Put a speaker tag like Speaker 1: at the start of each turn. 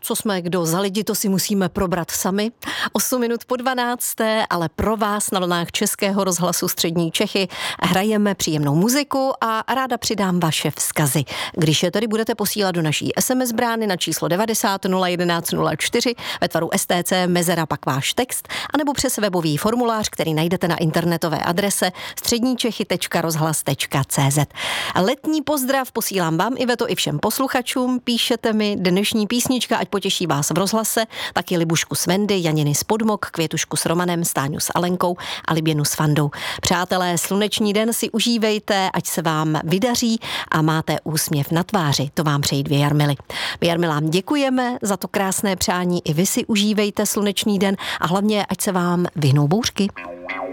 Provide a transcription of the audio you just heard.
Speaker 1: co jsme kdo za lidi, to si musíme probrat sami. 8 minut po 12, ale pro vás na vlnách Českého rozhlasu Střední Čechy hrajeme příjemnou muziku a ráda přidám vaše vzkazy. Když je tedy budete posílat do naší SMS brány na číslo 90 011 04 ve tvaru STC mezera pak váš text, anebo přes webový formulář, který najdete na internetové adrese středníčechy.rozhlas.cz. Letní pozdrav posílám vám, Iveto, i všem posluchačům. Píšete mi dnešní písnička, ať potěší vás v rozhlase, taky Libušku s Vendy, Janiny s Podmok, Květušku s Romanem, Stáňu s Alenkou a Liběnu s Fandou. Přátelé, sluneční den si užívejte, ať se vám vydaří a máte úsměv na tváři. To vám přejí dvě Jarmily. My Jarmilám děkujeme za to krásné přání, i vy si užívejte slunečný den a hlavně, ať se vám vyhnou bouřky.